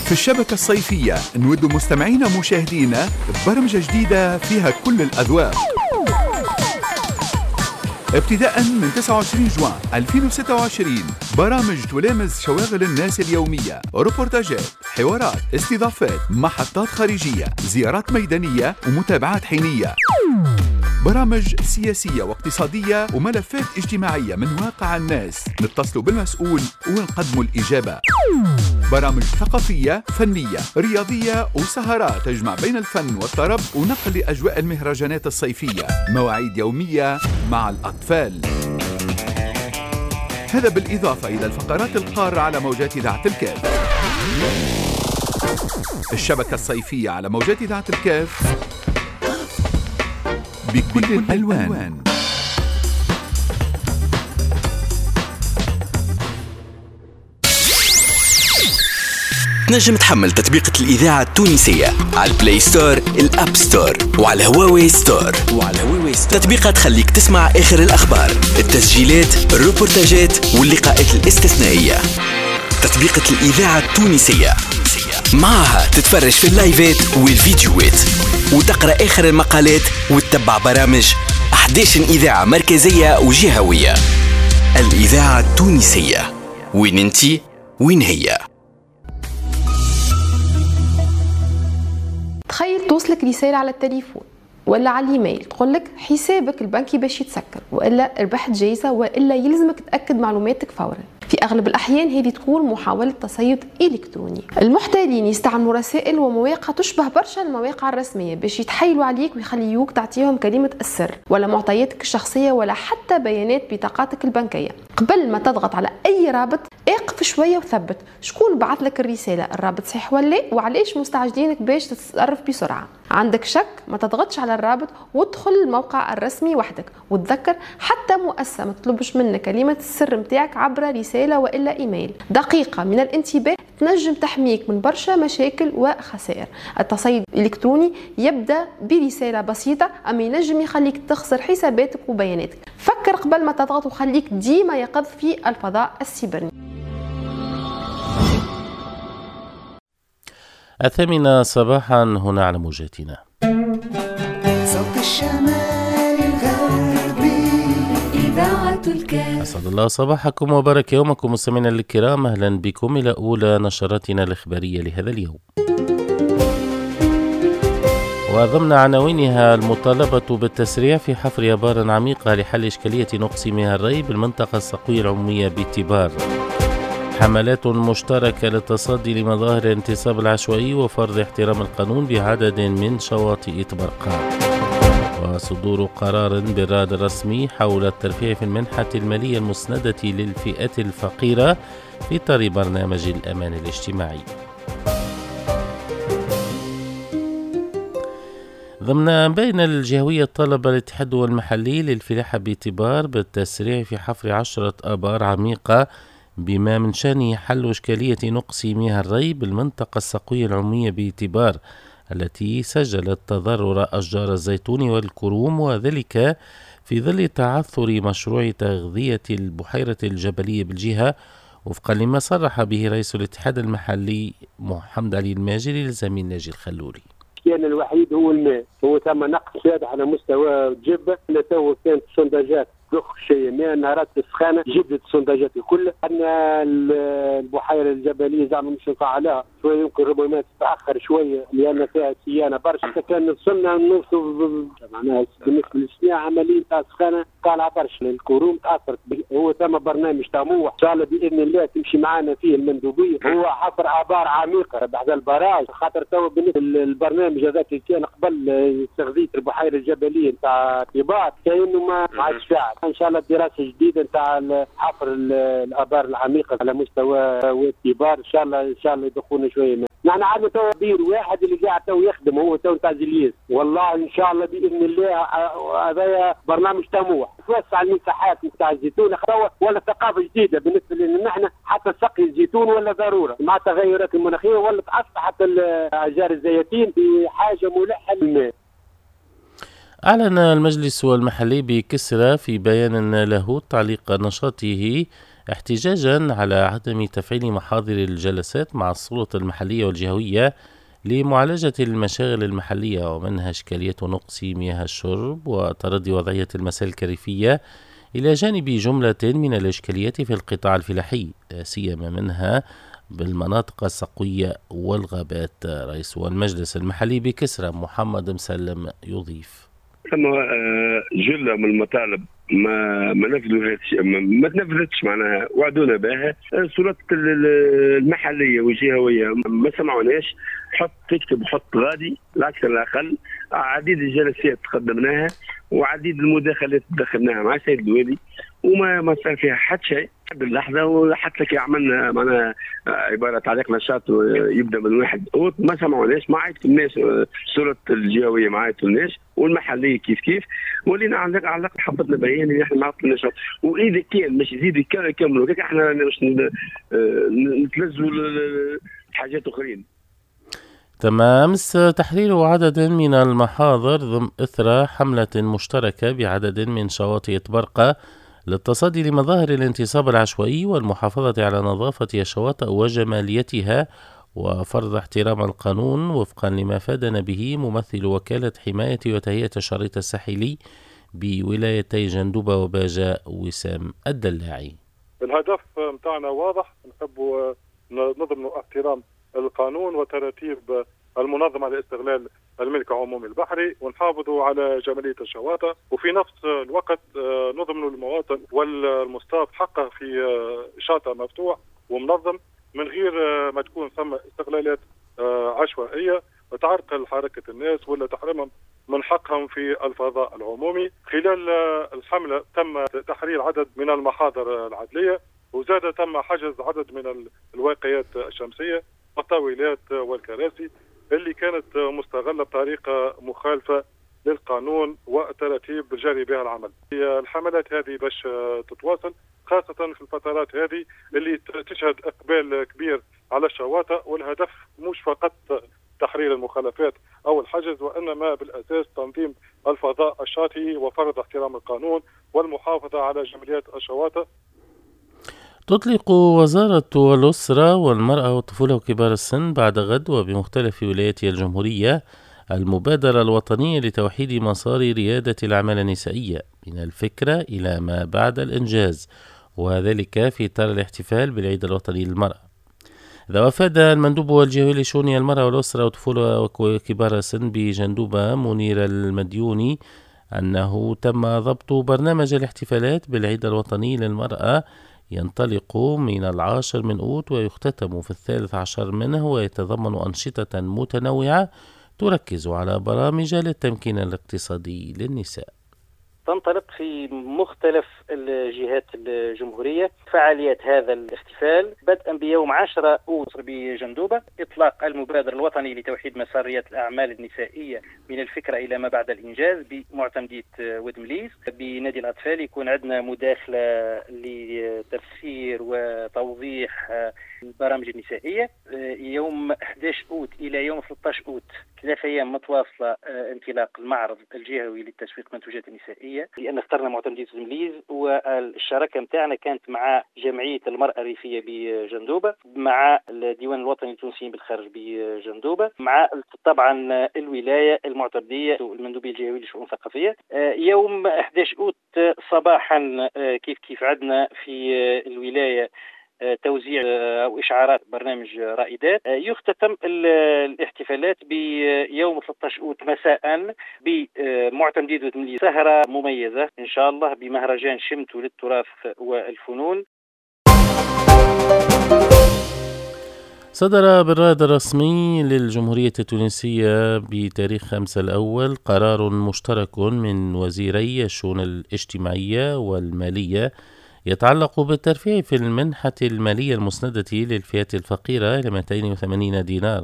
في الشبكة الصيفية نود مستمعينا ومشاهدينا ببرمجة جديدة فيها كل الأذواق. ابتداء من 29 جوان 2026 برامج تلامس شواغل الناس اليومية، روبورتاجات، حوارات، استضافات، محطات خارجية، زيارات ميدانية ومتابعات حينية، برامج سياسية واقتصادية وملفات اجتماعية من واقع الناس، نتصلوا بالمسؤول ونقدموا الإجابة، برامج ثقافية، فنية، رياضية وسهرات تجمع بين الفن والطرب ونقل لأجواء المهرجانات الصيفية، مواعيد يومية مع الأطفال. هذا بالإضافة إلى الفقرات القارة على موجات إذاعة الكاف. الشبكة الصيفية على موجات إذاعة الكاف بكل الألوان. تنجم تحمل تطبيقة الإذاعة التونسية على البلاي ستور، الأب ستور وعلى هواوي ستور. تطبيقات تخليك تسمع آخر الأخبار، التسجيلات، الروبورتاجات واللقاءات الاستثنائية. تطبيقة الإذاعة التونسية معها تتفرج في اللايفات والفيديوهات وتقرأ آخر المقالات وتتبع برامج 11 إذاعة مركزية وجهوية. الإذاعة التونسية، وين انتي وين هي. تخيل توصلك رسالة على التليفون ولا على الايميل تقولك حسابك البنكي باش يتسكر، والا ربحت جايزة، والا يلزمك تأكد معلوماتك فورا. في أغلب الأحيان هذه تكون محاولة تصيد إلكتروني. المحتالين يستعملوا رسائل ومواقع تشبه برشا المواقع الرسمية باش يتحايلوا عليك ويخليوك تعطيهم كلمة السر ولا معطياتك الشخصية ولا حتى بيانات بطاقاتك البنكية. قبل ما تضغط على أي رابط اقف شوية وثبت شكون بعث لك الرسالة، الرابط صحيح ولا لا، وعليش مستعجلينك باش تتصرف بسرعة. عندك شك ما تضغطش على الرابط وادخل الموقع الرسمي وحدك، وتذكر حتى مؤسسة ما تطلبش منك كلمة السر متاعك عبر رسالة وإلا إيميل. دقيقة من الانتباه تنجم تحميك من برشا مشاكل وخسائر. التصيد الإلكتروني يبدأ برسالة بسيطة أما ينجم يخليك تخسر حساباتك وبياناتك. فكر قبل ما تضغط وخليك ديما يقظ في الفضاء السيبراني. 8 صباحا هنا على موجاتنا. صوت الشمال الغربي إذاعة الكاف. أسعد الله صباحكم وبارك يومكم مستمعينا الكرام، أهلا بكم إلى أولى نشراتنا الإخبارية لهذا اليوم. وضمن عناوينها المطالبة بالتسريع في حفر آبار عميقة لحل إشكالية نقص مياه الري بالمنطقة السقوية العمومية بتبار. حملات مشتركة للتصدي لمظاهر الانتصاب العشوائي وفرض احترام القانون بعدد من شواطئ طبرقات. وصدور قرار بالراد الرسمي حول الترفيع في المنحة المالية المسندة للفئات الفقيرة في إطار برنامج الأمان الاجتماعي. ضمن بين الجهوية طلب الاتحاد المحلي للفلاحة باعتبار بالتسريع في حفر 10 آبار عميقة بما من شأنه حل إشكالية نقص مياه الري بالمنطقة السقوية العمومية باعتبار التي سجلت تضرر أشجار الزيتون والكروم، وذلك في ظل تعثر مشروع تغذية البحيرة الجبلية بالجهة وفقا لما صرح به رئيس الاتحاد المحلي محمد علي الماجري للزميل ناجي الخلولي. كان الوحيد هو الماء، هو ثم نقص زاد على مستوى الجبه. تو كانت سونداجات ضخ شيء ماء نهارات السخانه جبدت السونداجات الكل. عندنا البحيره الجبليه زعما مش نفعلها شويه، يمكن ربما تتاخر شويه لان فيها سيانه برشا. كان وصلنا نوصل معناها بالنسبه للسنه عمليه تاع السخانه طالعه برشا. الكروم تاثرت. هو ثم برنامج طموح ان شاء الله باذن الله تمشي معنا فيه المندوبيه، هو حفر ابار عميقه بعد البراج. خاطر تو بالنسبه للبرنامج هذاك كان قبل تغذيه البحيره الجبليه نتاع طباط كانه ما عادش فاعل. ان شاء الله دراسه جديده نتاع حفر الابار العميقه على مستوى وادي طباط ان شاء الله يدخلنا شويه. نحن عندنا تو بير واحد اللي قاعد تو يخدم، هو تو نتاع زليز. والله ان شاء الله باذن الله هذا برنامج طموح توسع المساحات نتاع الزيتون ولا ثقافه جديده بالنسبه لنا نحن. حتى سقي الزيتون ولا ضروره مع التغيرات المناخيه، ولا اصبح حتى اشجار الزيتون بحاجه ملحه للماء. أعلن المجلس المحلي بكسرى في بيان له تعليق نشاطه احتجاجا على عدم تفعيل محاضر الجلسات مع السلطة المحلية والجهوية لمعالجة المشاغل المحلية ومنها إشكالية نقص مياه الشرب وتردي وضعية المسائل الكريفية، إلى جانب جملة من الإشكاليات في القطاع الفلاحي، لا سيما منها بالمناطق السقوية والغابات. رئيس المجلس المحلي بكسرى محمد مسلم يضيف: ثم جلة من المطالب ما تنفذتش، معناها وعدونا بها. السلطات المحليه والجهويه ما سمعوناش. تكتب حط غادي الاكثر الاقل. عديد الجلسات قدمناها وعديد المداخلات دخلناها مع السيد الوالي وما صار فيها حتى شيء لحد اللحظه. وحتى كي عملنا معناها عباره تعليق نشاط يبدا من واحد ما سمعوناش، ما عيطولناش. السلطات الجهويه ما عيطولناش والمحليه كيف ولينا على حبطنا بيان اللي احنا ما عطلناش. واذا كان مش يزيد يكملوا هكاك احنا باش نتلزوا حاجات اخرين. تم أمس تحرير عدد من المحاضر ضمن إثر حملة مشتركة بعدد من شواطئ برقة للتصدي لمظاهر الانتصاب العشوائي والمحافظة على نظافة الشواطئ وجماليتها وفرض احترام القانون وفقا لما فادنا به ممثل وكالة حماية وتهيئة الشريط الساحلي بولايتي جندوبة وباجة وسام الدلاعي. الهدف متاعنا واضح، نحب نضمن احترام القانون وترتيب المنظمة لاستغلال الملك العمومي البحري ونحافظوا على جمالية الشواطئ، وفي نفس الوقت نضمن المواطن والمصطاد حقه في شاطئ مفتوح ومنظم من غير ما تكون ثم استغلالات عشوائية وتعرقل حركة الناس ولا تحرمهم من حقهم في الفضاء العمومي. خلال الحملة تم تحرير عدد من المحاضر العدلية، وزاد تم حجز عدد من الواقيات الشمسية والطاولات والكراسي اللي كانت مستغلة بطريقة مخالفة للقانون والتراتيب الجاري بها العمل. الحملات هذه باش تتواصل خاصة في الفترات هذه اللي تشهد إقبال كبير على الشواطئ، والهدف مش فقط تحرير المخالفات أو الحجز وإنما بالأساس تنظيم الفضاء الشاطئي وفرض احترام القانون والمحافظة على جماليات الشواطئ. تطلق وزارة الأسرة والمرأة والطفولة وكبار السن بعد غد وبمختلف ولايات الجمهورية المبادرة الوطنية لتوحيد مسار ريادة الأعمال النسائية من الفكرة إلى ما بعد الإنجاز، وذلك في إطار الاحتفال بالعيد الوطني للمرأة. إذا وافد المندوب الجهوي لشؤون المرأة والأسرة والطفولة وكبار السن بجندوبة منير المديوني أنه تم ضبط برنامج الاحتفالات بالعيد الوطني للمرأة ينطلق من 10 من أوت ويختتم في 13 منه، ويتضمن أنشطة متنوعة تركز على برامج للتمكين الاقتصادي للنساء. تنطلق في مختلف الجهات الجمهورية فعاليات هذا الاحتفال بدءا بيوم 10 أوت بجندوبة، إطلاق المبادرة الوطني لتوحيد مساريات الأعمال النسائية من الفكرة إلى ما بعد الإنجاز بمعتمدية ودمليس. بنادي الأطفال يكون عندنا مداخلة لتفسير وتوضيح البرامج النسائية. يوم 11 أوت إلى يوم 13 أوت 3 أيام متواصلة انطلاق المعرض الجهوي للتسويق المنتوجات النسائية، لأن اخترنا معتمدية ودمليس والشراكة متاعنا كانت مع جمعية المرأة الريفية بجندوبة، مع الديوان الوطني للتونسيين بالخارج بجندوبة، مع طبعا الولاية المعتمدية والمندوبية الجهوية للشؤون الثقافية. يوم 11 أوت صباحا كيف عدنا في الولاية توزيع أو إشعارات برنامج رائدات. يختتم الاحتفالات بيوم 13 أوت مساء بمعتمدية ودمليس سهرة مميزة إن شاء الله بمهرجان شمت للتراث والفنون. صدر بالرائد الرسمي للجمهورية التونسية بتاريخ 5/1 قرار مشترك من وزيري الشؤون الاجتماعية والمالية يتعلق بالترفيع في المنحة المالية المسندة للفئات الفقيرة إلى 280 دينار